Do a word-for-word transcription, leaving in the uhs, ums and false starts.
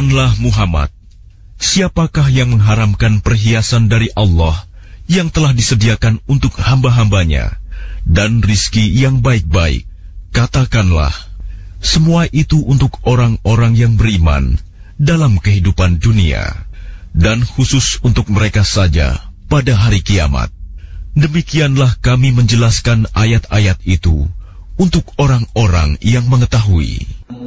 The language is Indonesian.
Katakanlah Muhammad, siapakah yang mengharamkan perhiasan dari Allah yang telah disediakan untuk hamba-hambanya dan rizki yang baik-baik? Katakanlah, semua itu untuk orang-orang yang beriman dalam kehidupan dunia, dan khusus untuk mereka saja pada hari kiamat. Demikianlah kami menjelaskan ayat-ayat itu untuk orang-orang yang mengetahui.